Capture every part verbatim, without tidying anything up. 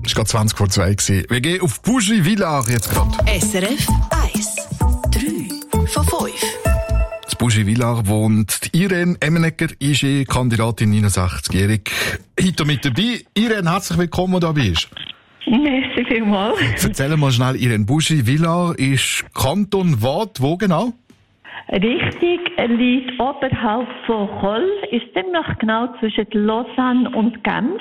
Es war gerade zwanzig vor zwei. Wir gehen auf Bougie-Villars jetzt gerade. S R F eins. drei von fünf. In Bougie-Villars wohnt Irene Emmenegger, I G-Kandidatin, neunundsechzigjährig. Heute mit dabei. Irene, herzlich willkommen, wo du bist. Merci vielmals. Erzähl mal schnell, Irene, Bougie-Villars ist Kanton Waadt, wo genau? Richtig, er liegt oberhalb von Choll, ist ziemlich genau zwischen Lausanne und Genf.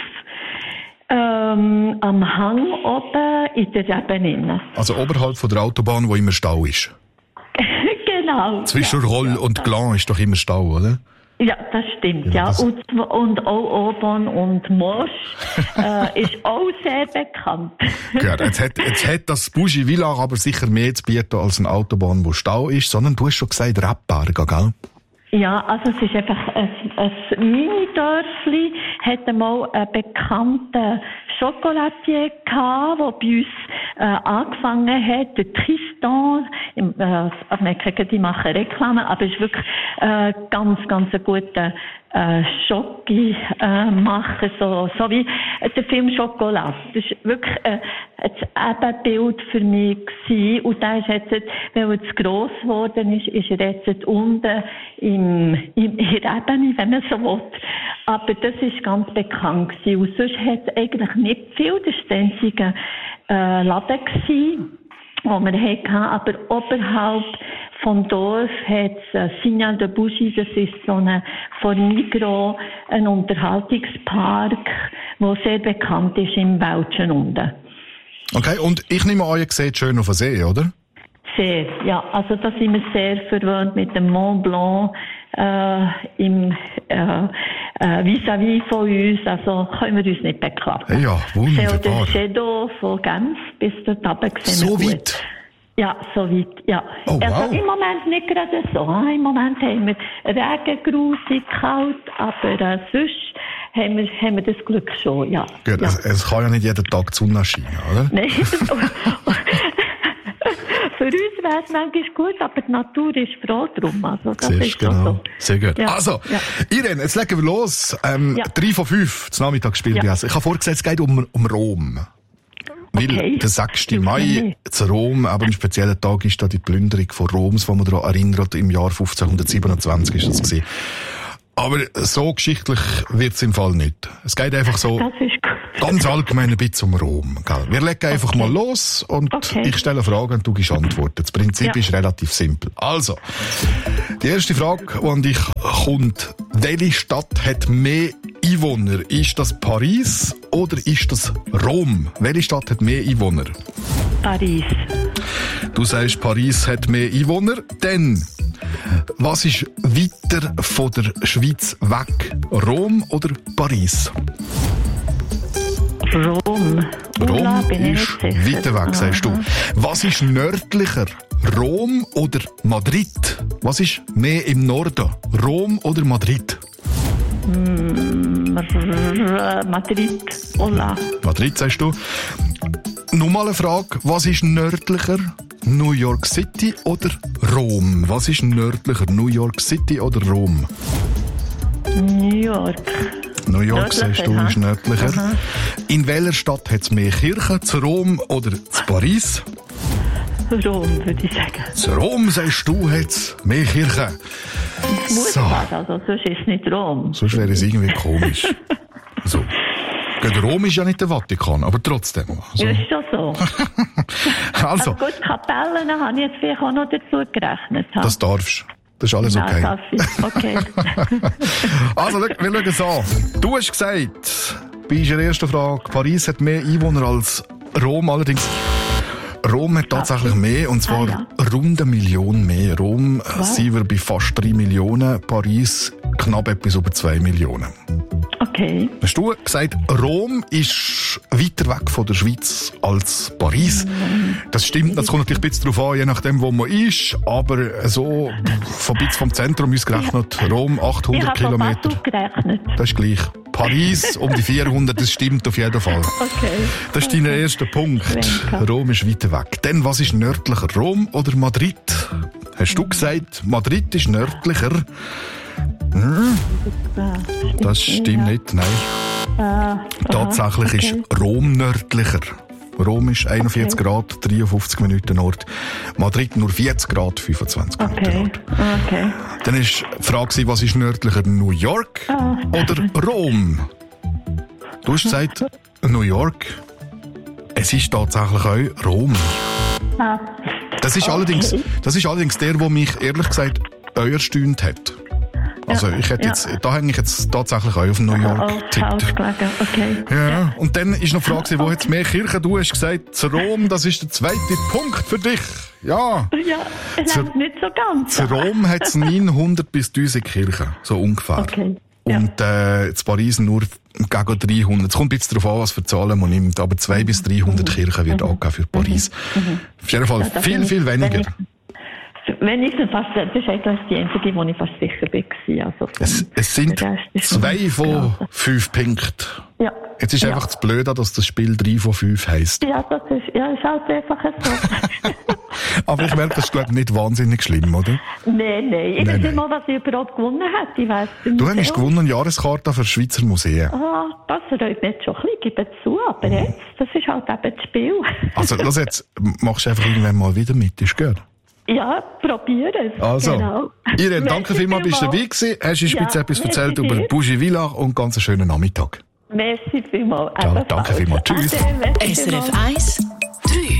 Ähm, am Hang oben in der Ebene. Also oberhalb von der Autobahn, wo immer Stau ist. Genau. Zwischen ja, Roll ja, und Glan ist doch immer Stau, oder? Ja, das stimmt, ja. ja. Das und, und auch Obon und Morsch äh, ist auch sehr bekannt. Gut, jetzt hat, jetzt hat das Bougie-Villars aber sicher mehr zu bieten als eine Autobahn, wo Stau ist, sondern du hast schon gesagt, Rebberge, gell? Ja, also es ist einfach ein, ein Mini-Dörfli, hat einmal einen bekannten Chocolatier gehabt, der bei uns äh, angefangen hat, der Tristan, im, äh, also man kann die machen Reklame, aber es ist wirklich äh, ganz, ganz ein guter äh, Schoki äh, machen, so, so wie der Film Schokolade. Das ist wirklich äh, ein Ebenbild für mich gewesen. Und da ist jetzt, weil er zu gross geworden ist, ist er jetzt unten im, im, in der Ebene, wenn man so will. Aber das ist ganz bekannt gewesen. Und sonst hat es eigentlich nicht viel. Das war der einzige äh, Laden gewesen, den wir hatten. Aber oberhalb vom Dorf hat es äh, Signal de Bougie, das ist so eine von Migros, ein Unterhaltungspark, der sehr bekannt ist im Wäldchen unten. Okay, und ich nehme an, ihr seht schön auf den See, oder? Sehr, ja. Also da sind wir sehr verwöhnt mit dem Mont Blanc äh, im äh, äh, vis-à-vis von uns. Also können wir uns nicht beklagen. Ja, wunderbar. Der Shadow von Genf bis dort runter sehen so wir gut. weit? Ja, so weit, ja. Oh, wow. Also im Moment nicht gerade so. Im Moment haben wir Regen, grusig, kalt, aber äh, sonst haben wir, haben wir das Glück schon, ja. Gut, ja. Es, es kann ja nicht jeden Tag die Sonne scheinen, oder? Nein. Für uns wäre es manchmal gut, aber die Natur ist froh drum. Also, das Siehst, ist schon genau. so. Sehr gut. Ja. Also, ja. Irene, jetzt legen wir los. Ähm, Ja. Drei von fünf, das Nachmittagsspiel. Ja. Ich habe vorgesehen, es geht um, um Rom. Weil Okay. der sechsten Hilf mir Mai nicht. zu Rom, aber ein spezieller Tag ist da die Plünderung von Roms, wo man daran erinnert, im Jahr fünfzehnhundertsiebenundzwanzig ist das gewesen. Aber so geschichtlich wird's im Fall nicht. Es geht einfach so Das ist gut. ganz allgemein ein bisschen um Rom. Gell? Wir legen einfach Okay. mal los und Okay. ich stelle Fragen und du gibst Antworten. Das Prinzip Ja. ist relativ simpel. Also, die erste Frage, die an dich kommt. Welche Stadt hat mehr Einwohner? Ist das Paris oder ist das Rom? Welche Stadt hat mehr Einwohner? Paris. Du sagst, Paris hat mehr Einwohner, denn was ist weiter von der Schweiz weg? Rom oder Paris? Rom. Ula, Rom bin ich ist nicht sicher. weiter weg, sagst du. Aha. Was ist nördlicher? Rom oder Madrid? Was ist mehr im Norden? Rom oder Madrid? R- Madrid. Ula. Madrid, sagst du. Nochmal eine Frage. Was ist nördlicher? New York City oder Rom? Was ist nördlicher? New York City oder Rom? New York. New York, Nördlicher, sagst du, ja. ist nördlicher. Aha. In welcher Stadt hat es mehr Kirchen? Zu Rom oder zu Paris? Rom, würde ich sagen. Zu Rom, sagst du, hat es mehr Kirchen. Muss So. was, also sonst ist es nicht Rom. Sonst wäre es irgendwie komisch. So. Gut, Rom ist ja nicht der Vatikan, aber trotzdem. Also, Ja, ist schon so. also Aber gut, Kapellen habe ich jetzt vielleicht auch noch dazu gerechnet. ha? das darfst. Das ist alles Nein, okay. darf ich. Okay. Also, schau, wir schauen es an. Du hast gesagt, bei der ersten Frage, Paris hat mehr Einwohner als Rom. Allerdings, Rom hat tatsächlich mehr, und zwar Ah, ja. rund eine Million mehr. Rom wow. sind wir bei fast drei Millionen, Paris knapp etwas über zwei Millionen. Okay. Hast du gesagt, Rom ist weiter weg von der Schweiz als Paris? Das stimmt, das kommt natürlich ein bisschen darauf an, je nachdem, wo man ist, aber so von bisschen vom Zentrum ausgerechnet, Rom achthundert Ich habe Kilometer. Basel gerechnet. Das ist gleich. Paris um die vierhundert, das stimmt auf jeden Fall. Okay. Das ist dein erster Punkt. Schwenker. Rom ist weiter weg. Dann, was ist nördlicher, Rom oder Madrid? Hast du gesagt, Madrid ist nördlicher? Hm, Ah, das stimmt nicht, nein. Ah, Tatsächlich okay. ist Rom nördlicher. Rom ist einundvierzig Okay. Grad, dreiundfünfzig Minuten Nord. Madrid nur vierzig Grad, fünfundzwanzig Minuten Okay, Nord. okay. Dann ist die Frage, was ist nördlicher, New York Ah. oder Rom? Du hast gesagt, New York. Es ist tatsächlich auch Rom. Ah, Das ist, Okay. allerdings, das ist allerdings der, der mich ehrlich gesagt auch erstaunt hat. Also Ja, ich hätte ja. jetzt, da hänge ich jetzt tatsächlich auch auf New oh, York falsch getippt. gelegen, okay. Ja, und dann ist noch die Frage, wo hat es mehr Kirchen? Du hast gesagt, zu Rom, das ist der zweite Punkt für dich. Ja, Ja, es Zu- ist nicht so ganz. zu Rom hat es neunhundert bis tausend Kirchen, so ungefähr. Okay. Ja. Und äh, in Paris nur gegen dreihundert. Es kommt ein bisschen darauf an, was für Zahlen man nimmt, aber zweihundert bis dreihundert Kirchen wird angegeben für Paris. Auf jeden Fall Ja, da viel, bin viel ich- weniger. Wenn ich, wenn ich fast, das ist eigentlich die einzige, wo ich fast sicher war. Also vom- Es, es sind der Rest ist zwei nicht von geraten. fünf Punkten. Ja. Jetzt ist ja. einfach das Blöde, dass das Spiel drei von fünf heisst. Ja, das ist, ja, ist halt einfach so. Aber ich merke, das ist, glaube ich, nicht wahnsinnig schlimm, oder? Nein, nein. Ich Nein, weiß nein. nicht mal, was ich überhaupt gewonnen hätte. Ich weiss es Du nicht. hast gewonnen eine Jahreskarte für Schweizer Museen. Ah, das freut mich schon ein bisschen, gebe zu. Aber jetzt, das ist halt eben das Spiel. Also, los jetzt, machst du einfach irgendwann mal wieder mit, ist gut? Ja, probiere es. Also, genau. Irene, danke Merci vielmals, bist du dabei vielmals. gewesen. Hast uns Ja, jetzt etwas merci erzählt über dir. Bougievilla und ganz einen schönen Nachmittag. Merci vielmals. Ja, Ebenfalls. danke vielmals. Tschüss. Ade, merci S R F vielmals. eins